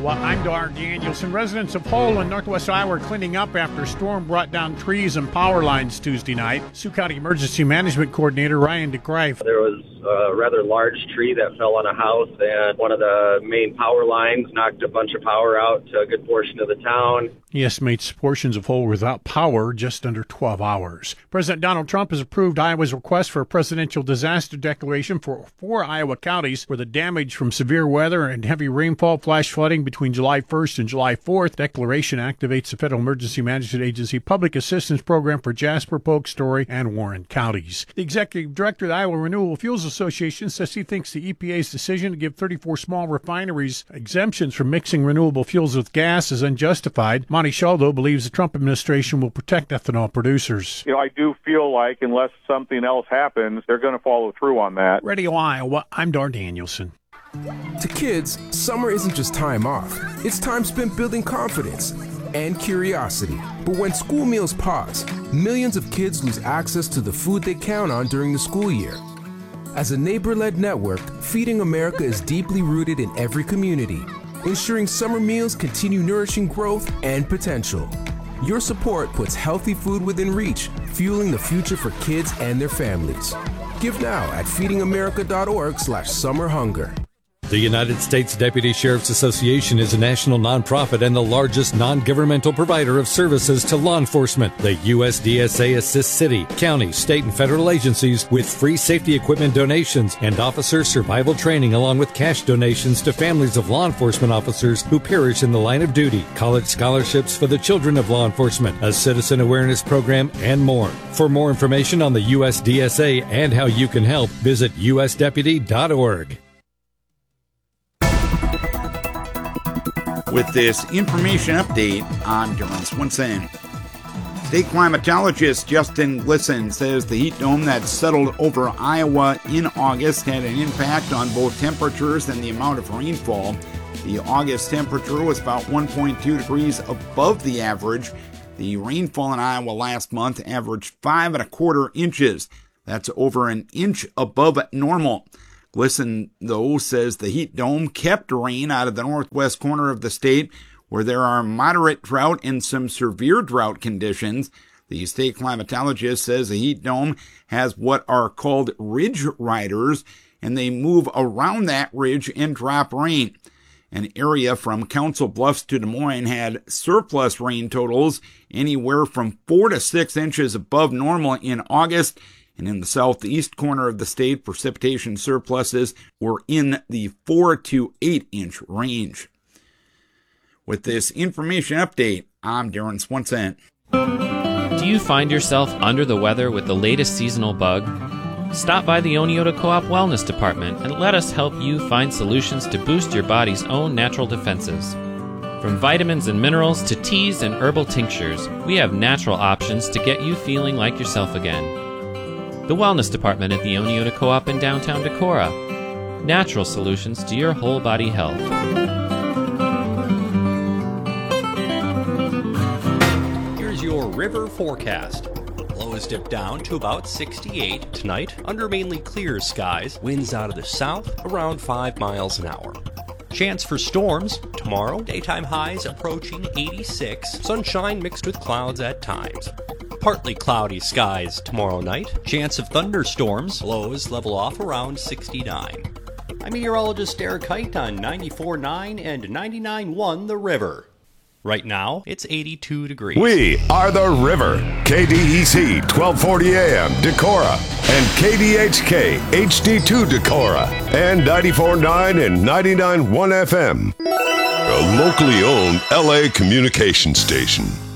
Iowa. I'm Dar Danielson. Residents of Hull in northwest Iowa are cleaning up after a storm brought down trees and power lines Tuesday night. Sioux County Emergency Management Coordinator Ryan DeGreif. There was a rather large tree that fell on a house, and one of the main power lines knocked a bunch of power out to a good portion of the town. He estimates portions of Hull were without power just under 12 hours. President Donald Trump has approved Iowa's request for a presidential disaster declaration for 4 Iowa counties where the damage from severe weather and heavy rainfall, flash flooding between July 1st and July 4th. Declaration activates the Federal Emergency Management Agency Public Assistance Program for Jasper, Polk, Story, and Warren counties. The executive director of the Iowa Renewable Fuels Association says he thinks the EPA's decision to give 34 small refineries exemptions from mixing renewable fuels with gas is unjustified. Monty Shaldo believes the Trump administration will protect ethanol producers. I do feel like unless something else happens, they're going to follow through on that. Radio Iowa, I'm Dar Danielson. To kids, summer isn't just time off. It's time spent building confidence and curiosity. But when school meals pause, millions of kids lose access to the food they count on during the school year. As a neighbor-led network, Feeding America is deeply rooted in every community, ensuring summer meals continue nourishing growth and potential. Your support puts healthy food within reach, fueling the future for kids and their families. Give now at feedingamerica.org/summerhunger. The United States Deputy Sheriff's Association is a national nonprofit and the largest non-governmental provider of services to law enforcement. The USDSA assists city, county, state, and federal agencies with free safety equipment donations and officer survival training, along with cash donations to families of law enforcement officers who perish in the line of duty, college scholarships for the children of law enforcement, a citizen awareness program, and more. For more information on the USDSA and how you can help, visit usdeputy.org. With this information update, I'm Darren Swinson. State climatologist Justin Glisson says the heat dome that settled over Iowa in August had an impact on both temperatures and the amount of rainfall. The August temperature was about 1.2 degrees above the average. The rainfall in Iowa last month averaged 5.25 inches. That's over an inch above normal. Glisson, though, says the heat dome kept rain out of the northwest corner of the state, where there are moderate drought and some severe drought conditions. The state climatologist says the heat dome has what are called ridge riders, and they move around that ridge and drop rain. An area from Council Bluffs to Des Moines had surplus rain totals anywhere from 4 to 6 inches above normal in August. And in the southeast corner of the state, precipitation surpluses were in the 4 to 8 inch range. With this information update, I'm Darren Swinson. Do you find yourself under the weather with the latest seasonal bug? Stop by the Oneota Co-op Wellness Department and let us help you find solutions to boost your body's own natural defenses. From vitamins and minerals to teas and herbal tinctures, we have natural options to get you feeling like yourself again. The Wellness Department at the Oneota Co-op in downtown Decorah. Natural solutions to your whole body health. Here's your river forecast. Lows dip down to about 68 tonight under mainly clear skies. Winds out of the south around 5 miles an hour. Chance for storms tomorrow. Daytime highs approaching 86. Sunshine mixed with clouds at times. Partly cloudy skies tomorrow night. Chance of thunderstorms. Lows level off around 69. I'm meteorologist Eric Height on 94.9 and 99.1 The River. Right now, it's 82 degrees. We are The River. KDEC 1240 AM Decorah and KDHK HD2 Decorah and 94.9 and 99.1 FM. A locally owned LA communication station.